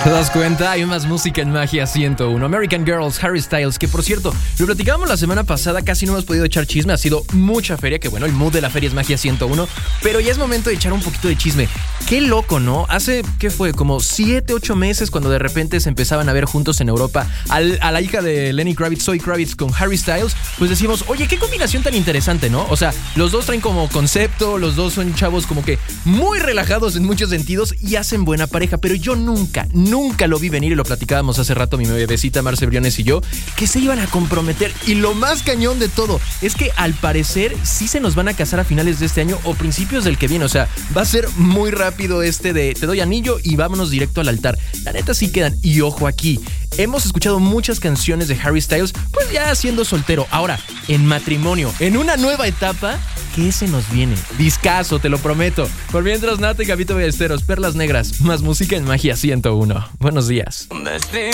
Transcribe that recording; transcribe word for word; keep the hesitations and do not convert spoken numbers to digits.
¿Te das cuenta? Hay más música en Magia ciento uno. American Girls, Harry Styles, que por cierto, lo platicábamos la semana pasada, casi no hemos podido echar chisme, ha sido mucha feria, que bueno, el mood de la feria es Magia ciento uno, pero ya es momento de echar un poquito de chisme. Qué loco, ¿no? Hace, ¿qué fue? Como siete, ocho meses cuando de repente se empezaban a ver juntos en Europa al, a la hija de Lenny Kravitz, Zoe Kravitz, con Harry Styles, pues decimos, oye, qué combinación tan interesante, ¿no? O sea, los dos traen como concepto, los dos son chavos como que muy relajados en muchos sentidos y hacen buena pareja, pero yo nunca, nunca lo vi venir y lo platicábamos hace rato mi bebecita Marce Briones y yo, que se iban a comprometer. Y lo más cañón de todo es que al parecer sí se nos van a casar a finales de este año o principios del que viene. O sea, va a ser muy rápido este de te doy anillo y vámonos directo al altar. La neta sí quedan. Y ojo aquí, hemos escuchado muchas canciones de Harry Styles, pues ya siendo soltero. Ahora, en matrimonio, en una nueva etapa, ¿qué se nos viene? Discazo, te lo prometo. Por mientras, Nata y Gabito Ballesteros, Perlas Negras, más música en Magia ciento uno. Buenos días.